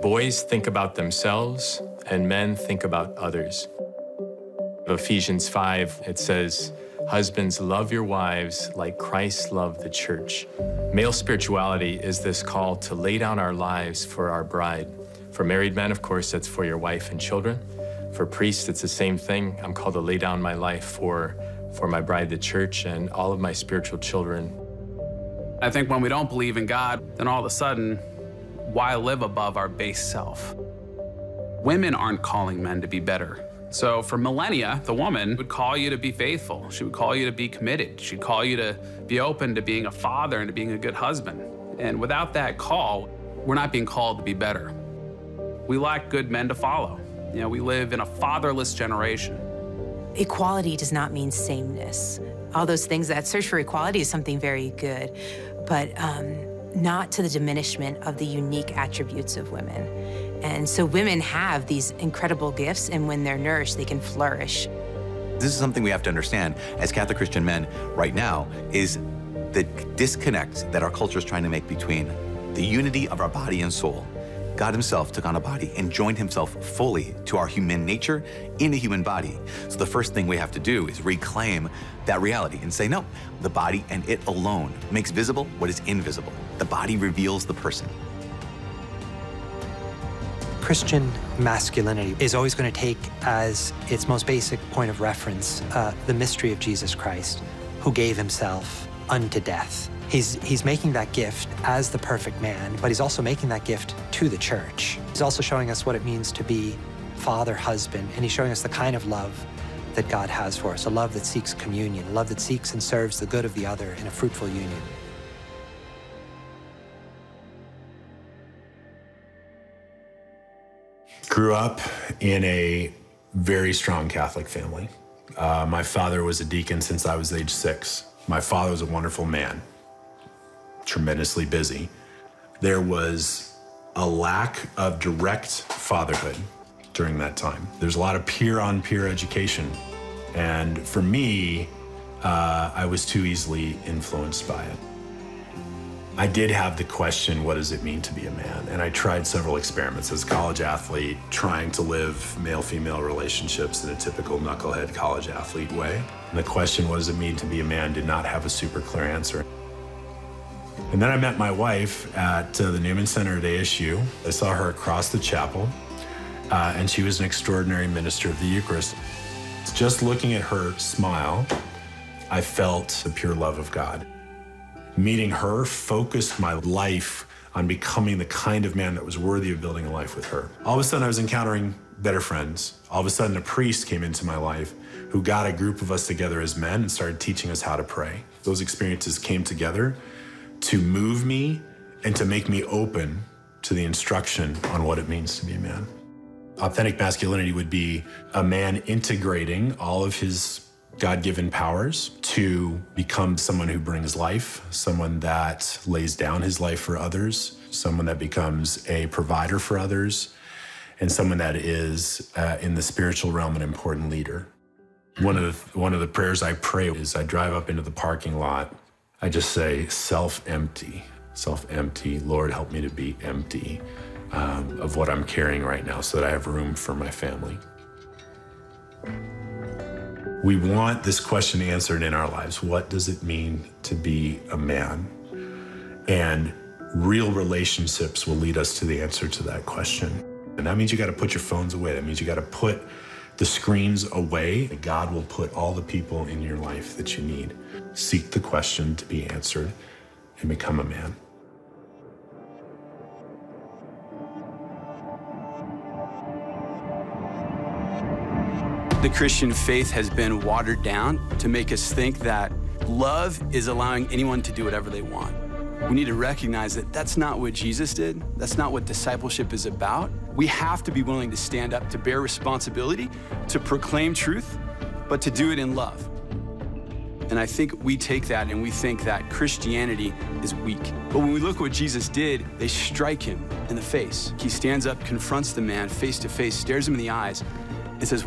Boys think about themselves, and men think about others. Ephesians 5, it says, "Husbands, love your wives like Christ loved the church." Male spirituality is this call to lay down our lives for our bride. For married men, of course, that's for your wife and children. For priests, it's the same thing. I'm called to lay down my life for my bride, the church, and all of my spiritual children. I think when we don't believe in God, then all of a sudden, why live above our base self? Women aren't calling men to be better. So for millennia, the woman would call you to be faithful. She would call you to be committed. She'd call you to be open to being a father and to being a good husband. And without that call, we're not being called to be better. We lack good men to follow. You know, we live in a fatherless generation. Equality does not mean sameness. All those things, that search for equality is something very good, but not to the diminishment of the unique attributes of women. And so women have these incredible gifts, and when they're nourished, they can flourish. This is something we have to understand as Catholic Christian men right now, is the disconnect that our culture is trying to make between the unity of our body and soul. God himself took on a body and joined himself fully to our human nature in a human body. So the first thing we have to do is reclaim that reality and say, no, the body and it alone makes visible what is invisible. The body reveals the person. Christian masculinity is always going to take as its most basic point of reference the mystery of Jesus Christ, who gave himself unto death. He's making that gift as the perfect man, but he's also making that gift to the church. He's also showing us what it means to be father, husband, and he's showing us the kind of love that God has for us, a love that seeks communion, a love that seeks and serves the good of the other in a fruitful union. Grew up in a very strong Catholic family. My father was a deacon since I was age 6. My father was a wonderful man, tremendously busy. There was a lack of direct fatherhood during that time. There's a lot of peer-on-peer education. And for me, I was too easily influenced by it. I did have the question, what does it mean to be a man? And I tried several experiments as a college athlete, trying to live male-female relationships in a typical knucklehead college athlete way. And the question, what does it mean to be a man, did not have a super clear answer. And then I met my wife at the Newman Center at ASU. I saw her across the chapel, and she was an extraordinary minister of the Eucharist. Just looking at her smile, I felt the pure love of God. Meeting her focused my life on becoming the kind of man that was worthy of building a life with her. All of a sudden, I was encountering better friends. All of a sudden, a priest came into my life who got a group of us together as men and started teaching us how to pray. Those experiences came together to move me and to make me open to the instruction on what it means to be a man. Authentic masculinity would be a man integrating all of his God-given powers to become someone who brings life, someone that lays down his life for others, someone that becomes a provider for others, and someone that is, in the spiritual realm, an important leader. One of the prayers I pray is I drive up into the parking lot. I just say, self-empty, self-empty. Lord, help me to be empty of what I'm carrying right now so that I have room for my family. We want this question answered in our lives. What does it mean to be a man? And real relationships will lead us to the answer to that question. And that means you got to put your phones away. That means you got to put the screens away. God will put all the people in your life that you need. Seek the question to be answered and become a man. The Christian faith has been watered down to make us think that love is allowing anyone to do whatever they want. We need to recognize that that's not what Jesus did. That's not what discipleship is about. We have to be willing to stand up, to bear responsibility, to proclaim truth, but to do it in love. And I think we take that and we think that Christianity is weak. But when we look what Jesus did, they strike him in the face. He stands up, confronts the man face to face, stares him in the eyes, and says,